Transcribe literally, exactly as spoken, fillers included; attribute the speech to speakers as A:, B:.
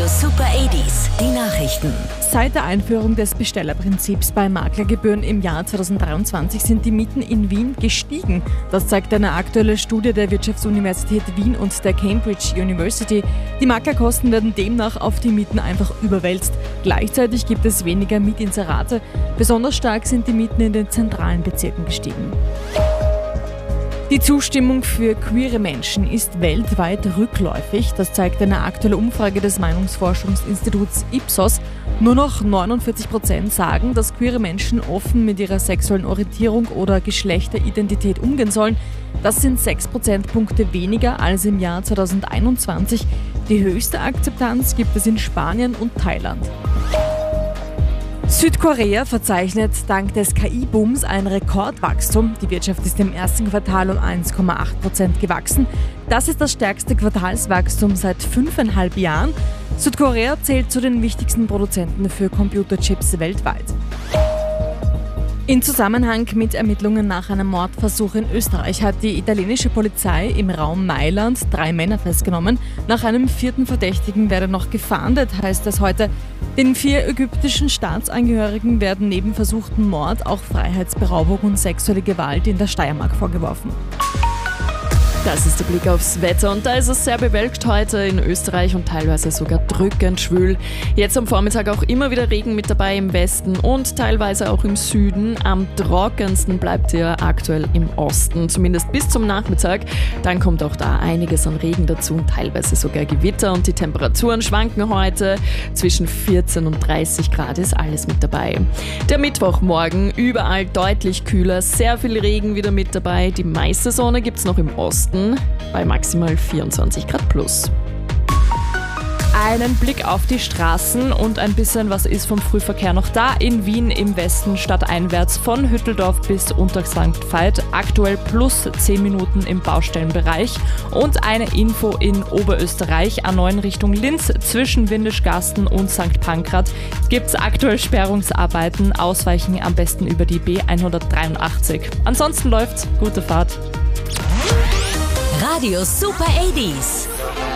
A: Super achtziger, die Nachrichten.
B: Seit der Einführung des Bestellerprinzips bei Maklergebühren im Jahr zweitausenddreiundzwanzig sind die Mieten in Wien gestiegen. Das zeigt eine aktuelle Studie der Wirtschaftsuniversität Wien und der Cambridge University. Die Maklerkosten werden demnach auf die Mieten einfach überwälzt. Gleichzeitig gibt es weniger Mietinserate. Besonders stark sind die Mieten in den zentralen Bezirken gestiegen. Die Zustimmung für queere Menschen ist weltweit rückläufig. Das zeigt eine aktuelle Umfrage des Meinungsforschungsinstituts Ipsos. Nur noch neunundvierzig Prozent sagen, dass queere Menschen offen mit ihrer sexuellen Orientierung oder Geschlechteridentität umgehen sollen. Das sind sechs Prozentpunkte weniger als im Jahr zweitausendeinundzwanzig. Die höchste Akzeptanz gibt es in Spanien und Thailand. Südkorea verzeichnet dank des K I-Booms ein Rekordwachstum. Die Wirtschaft ist im ersten Quartal um eins Komma acht Prozent gewachsen. Das ist das stärkste Quartalswachstum seit fünfeinhalb Jahren. Südkorea zählt zu den wichtigsten Produzenten für Computerchips weltweit. In Zusammenhang mit Ermittlungen nach einem Mordversuch in Österreich hat die italienische Polizei im Raum Mailand drei Männer festgenommen. Nach einem vierten Verdächtigen werde noch gefahndet, heißt es heute. Den vier ägyptischen Staatsangehörigen werden neben versuchten Mord auch Freiheitsberaubung und sexuelle Gewalt in der Steiermark vorgeworfen.
C: Das ist der Blick aufs Wetter und da ist es sehr bewölkt heute in Österreich und teilweise sogar drückend schwül. Jetzt am Vormittag auch immer wieder Regen mit dabei im Westen und teilweise auch im Süden. Am trockensten bleibt er aktuell im Osten, zumindest bis zum Nachmittag. Dann kommt auch da einiges an Regen dazu und teilweise sogar Gewitter und die Temperaturen schwanken heute. Zwischen vierzehn und dreißig Grad ist alles mit dabei. Der Mittwochmorgen überall deutlich kühler, sehr viel Regen wieder mit dabei. Die meiste Sonne gibt es noch im Osten bei maximal vierundzwanzig Grad plus.
B: Einen Blick auf die Straßen und ein bisschen was ist vom Frühverkehr noch da. In Wien im Westen stadteinwärts von Hütteldorf bis unter Sankt Veit. Aktuell plus zehn Minuten im Baustellenbereich. Und eine Info in Oberösterreich, A neun Richtung Linz zwischen Windischgarsten und Sankt Pankrat gibt es aktuell Sperrungsarbeiten. Ausweichen am besten über die B hundertdreiundachtzig. Ansonsten läuft's. Gute Fahrt.
A: Radio Super achtziger.